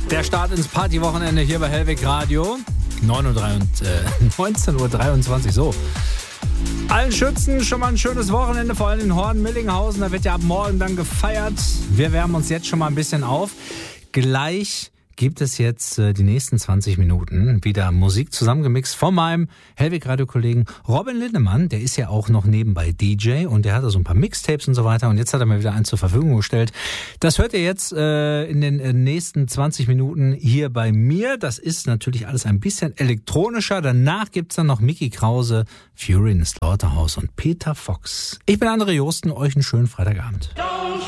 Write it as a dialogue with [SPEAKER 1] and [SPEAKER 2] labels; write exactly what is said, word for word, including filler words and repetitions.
[SPEAKER 1] Der Start ins Partywochenende hier bei Hellweg Radio. neunzehn Uhr dreiundzwanzig, so. Allen Schützen schon mal ein schönes Wochenende, vor allem in Horn-Millinghausen. Da wird ja ab morgen dann gefeiert. Wir wärmen uns jetzt schon mal ein bisschen auf. Gleich gibt es jetzt äh, die nächsten zwanzig Minuten wieder Musik zusammengemixt von meinem Hellweg-Radio-Kollegen Robin Lindemann. Der ist ja auch noch nebenbei D J und der hat da so ein paar Mixtapes und so weiter. Und jetzt hat er mir wieder eins zur Verfügung gestellt. Das hört ihr jetzt äh, in den äh, nächsten zwanzig Minuten hier bei mir. Das ist natürlich alles ein bisschen elektronischer. Danach gibt's dann noch Mickey Krause, Fury in the Slaughterhouse und Peter Fox. Ich bin André Josten, euch einen schönen Freitagabend.
[SPEAKER 2] Don't